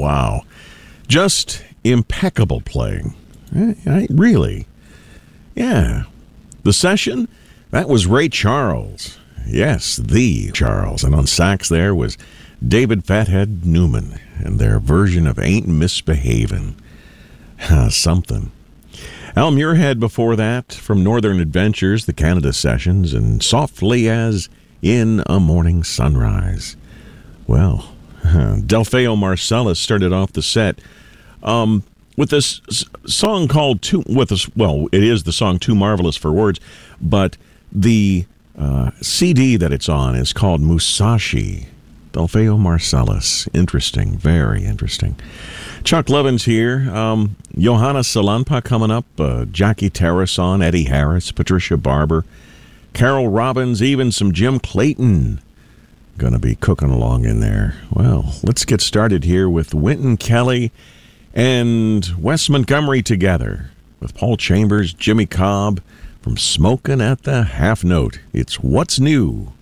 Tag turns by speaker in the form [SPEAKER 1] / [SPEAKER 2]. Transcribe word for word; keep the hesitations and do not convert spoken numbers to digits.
[SPEAKER 1] wow. Just impeccable playing. I, I, really. Yeah. The Session, that was Ray Charles. Yes, the Charles. And on sax there was David Fathead Newman and their version of Ain't Misbehavin'. Something. Al Muirhead before that from Northern Adventures, the Canada Sessions, and Softly as in a Morning Sunrise. Well, Delfeo Marcellus started off the set um, with this song called Too, with this, well, it is the song Too Marvelous for Words, but the uh, C D that it's on is called Musashi. Delfeo Marcellus. Interesting. Very interesting. Chuck Levin's here. Um, Johanna Salanpa coming up. Uh, Jackie Terrason, Eddie Harris, Patricia Barber, Carol Robbins, even some Jim Clayton going to be cooking along in there. Well, let's get started here with Wynton Kelly and Wes Montgomery together with Paul Chambers, Jimmy Cobb from Smokin' at the Half Note. It's What's New.